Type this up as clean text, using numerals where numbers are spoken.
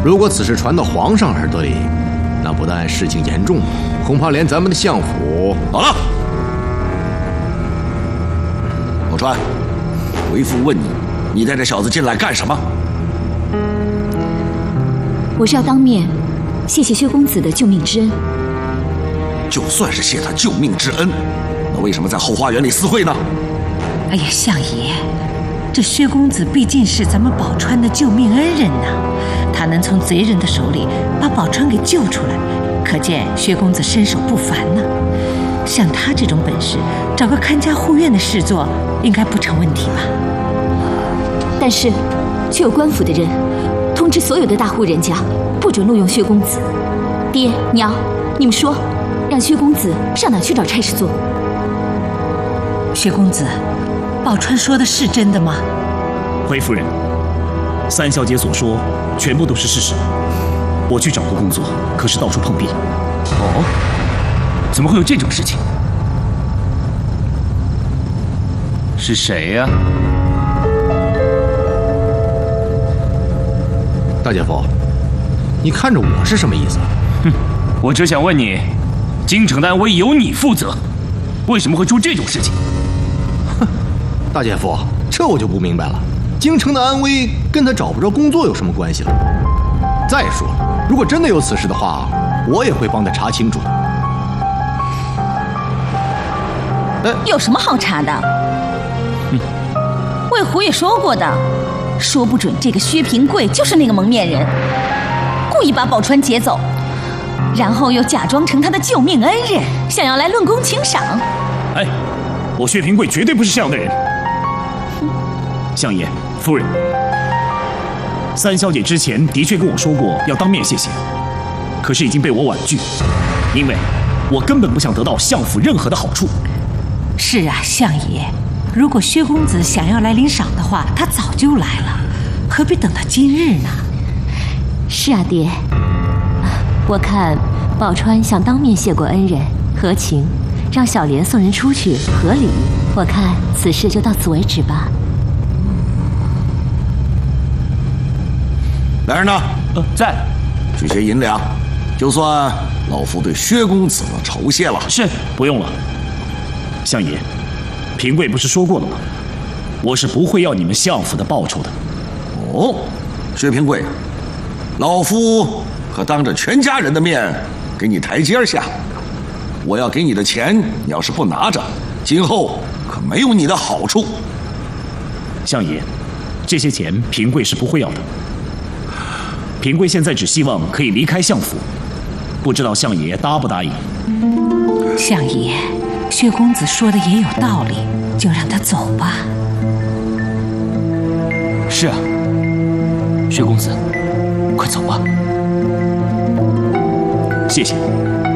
如果此事传到皇上耳朵里，那不但事情严重，恐怕连咱们的相府…… 好了，宝钏，为父问你，你带着小子进来干什么？ 我是要当面谢谢薛公子的救命之恩。 就算是谢他救命之恩，那为什么在后花园里私会呢？ 哎呀，相爷，这薛公子毕竟是咱们宝钏的救命恩人呐，他能从贼人的手里把宝钏给救出来，可见薛公子身手不凡呢。像他这种本事，找个看家护院的事做，应该不成问题吧？ 但是，却有官府的人通知所有的大户人家，不准录用薛公子。爹娘，你们说，让薛公子上哪去找差事做？ 薛公子，宝钏说的是真的吗？ 回夫人，三小姐所说全部都是事实。我去找过工作，可是到处碰壁。 哦，怎么会有这种事情？是谁呀？ 大姐夫，你看着我是什么意思？ 哼，我只想问你，京城的安危由你负责，为什么会出这种事情？ 哼，大姐夫，这我就不明白了。京城的安危跟他找不着工作有什么关系了？再说了，如果真的有此事的话，我也会帮他查清楚的。 有什么好查的？魏虎也说过的，说不准这个薛平贵就是那个蒙面人，故意把宝钏劫走，然后又假装成他的救命恩人，想要来论功请赏。 哎，我薛平贵绝对不是这样的人。相爷、夫人，三小姐之前的确跟我说过要当面谢谢，可是已经被我婉拒，因为我根本不想得到相府任何的好处。 是啊，相爷，如果薛公子想要来领赏的话，他早就来了，何必等到今日呢？ 是啊，爹。我看宝钏想当面谢过恩人，合情，让小莲送人出去，合理。我看此事就到此为止吧。 来人呢？ 在。 这些银两，就算老夫对薛公子的酬谢了。 是，不用了。相爷，平贵不是说过了吗？我是不会要你们相府的报酬的。 哦，薛平贵，老夫可当着全家人的面给你台阶下。我要给你的钱，你要是不拿着，今后可没有你的好处。 相爷，这些钱平贵是不会要的。平贵现在只希望可以离开相府，不知道相爷答不答应？ 相爷，薛公子说的也有道理，就让他走吧。 是啊，薛公子，快走吧。 谢谢。